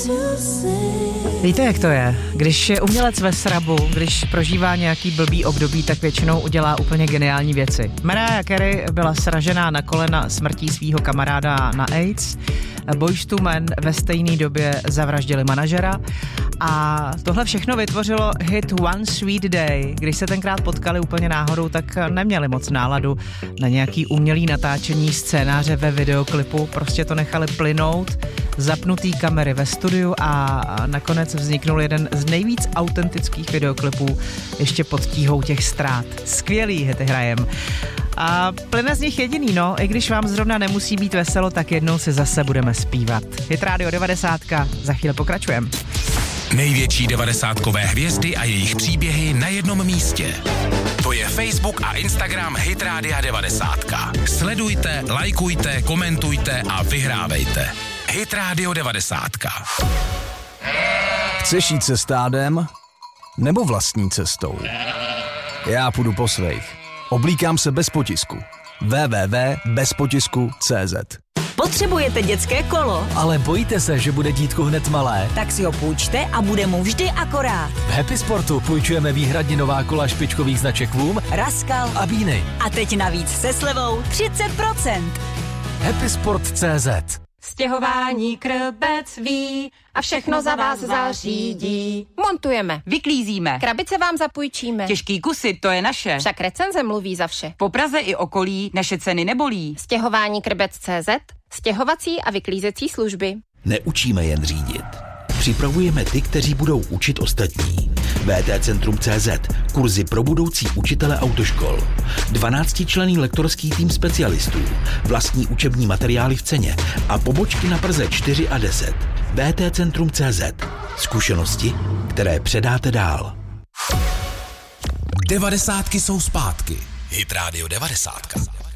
Víte, jak to je? Když je umělec ve srabu, když prožívá nějaký blbý období, tak většinou udělá úplně geniální věci. Mariah Carey byla sražená na kolena smrtí svého kamaráda na AIDS. Boyz II Men ve stejné době zavraždili manažera a tohle všechno vytvořilo hit One Sweet Day. Když se tenkrát potkali úplně náhodou, tak neměli moc náladu na nějaký umělý natáčení scénáře ve videoklipu, prostě to nechali plynout, zapnutý kamery ve studiu a nakonec vzniknul jeden z nejvíc autentických videoklipů ještě pod tíhou těch ztrát. Skvělý hity hrajem. A plyne z nich jediný, no, i když vám zrovna nemusí být veselo, tak jednou si zase budeme zpívat. Hit Radio 90, za chvíli pokračujeme. Největší 90kové hvězdy a jejich příběhy na jednom místě. To je Facebook a Instagram Hit Rádia 90. Sledujte, lajkujte, komentujte a vyhrávejte. Hit Radio 90. Chceš jít se stádem? Nebo vlastní cestou? Já půjdu po svých. Oblíkám se bez potisku. www.bezpotisku.cz. Potřebujete dětské kolo? Ale bojíte se, že bude dítko hned malé? Tak si ho půjčte a bude mu vždy akorát. V Happy Sportu půjčujeme výhradně nová kola špičkových značek Voom, Raskal a Bíny. A teď navíc se slevou 30%. HappySport.cz. Stěhování Krbec ví a všechno za vás zařídí. Montujeme, Vyklízíme, krabice vám zapůjčíme. těžký kusy, to je naše. Však recenze mluví za vše. Po Praze i okolí naše ceny nebolí. Stěhování Krbec.cz, stěhovací a vyklízecí služby. Neučíme jen řídit. Připravujeme ty, kteří budou učit ostatní. VTCentrum.cz, kurzy pro budoucí učitele autoškol. 12členný lektorský tým specialistů, vlastní učební materiály v ceně a pobočky na Praze 4 a 10. VTCentrum.cz, zkušenosti, které předáte dál. 90 jsou zpátky. Hit Radio 90.